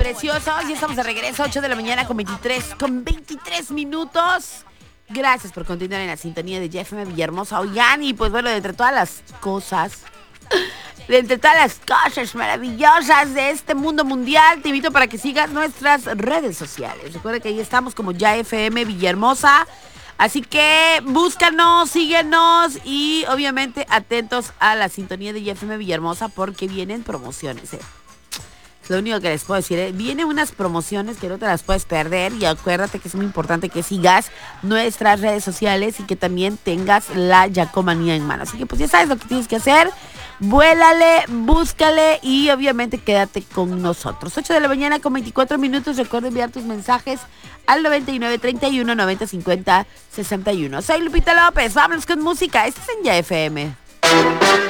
preciosos. Ya estamos de regreso, 8 de la mañana con 23 minutos. Gracias por continuar en la sintonía de JFM Villahermosa. Oigan, y pues bueno, de entre todas las cosas maravillosas de este mundo mundial, te invito para que sigas nuestras redes sociales. Recuerda que ahí estamos como JFM Villahermosa. Así que búscanos, síguenos y obviamente atentos a la sintonía de JFM Villahermosa porque vienen promociones, Es lo único que les puedo decir, Vienen unas promociones que no te las puedes perder y acuérdate que es muy importante que sigas nuestras redes sociales y que también tengas la Yacomanía en mano. Así que pues ya sabes lo que tienes que hacer. Vuélale, búscale y obviamente quédate con nosotros. 8 de la mañana con 24 minutos. Recuerda enviar tus mensajes al 99 31 90 50 61. Soy Lupita López. Vámonos con música. Este es en YFM.